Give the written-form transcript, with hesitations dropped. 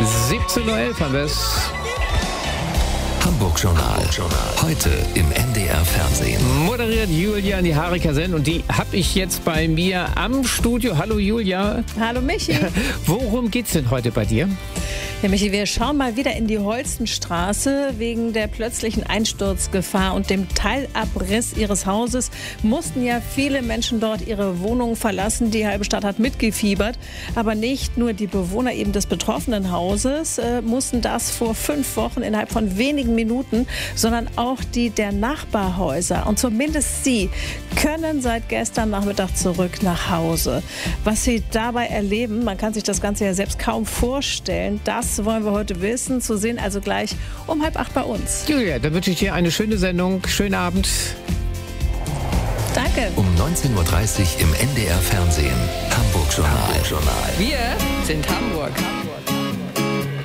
17:11 Uhr haben wir es. Hamburg Journal. Heute im NDR Fernsehen. Moderiert Julia Niharika-Sen und die habe ich jetzt bei mir am Studio. Hallo Julia. Hallo Michi. Worum geht's denn heute bei dir? Ja, Michi, wir schauen mal wieder in die Holstenstraße. Wegen der plötzlichen Einsturzgefahr und dem Teilabriss ihres Hauses mussten ja viele Menschen dort ihre Wohnungen verlassen. Die halbe Stadt hat mitgefiebert. Aber nicht nur die Bewohner eben des betroffenen Hauses mussten das vor 5 Wochen innerhalb von wenigen Minuten, sondern auch die der Nachbarhäuser. Und zumindest sie können seit gestern Nachmittag zurück nach Hause. Was sie dabei erleben, man kann sich das Ganze ja selbst kaum vorstellen, das wollen wir heute wissen. Zu sehen also gleich um 7:30 bei uns. Julia, dann wünsche ich dir eine schöne Sendung. Schönen Abend. Danke. Um 19:30 Uhr im NDR Fernsehen. Hamburg Journal. Wir sind Hamburg.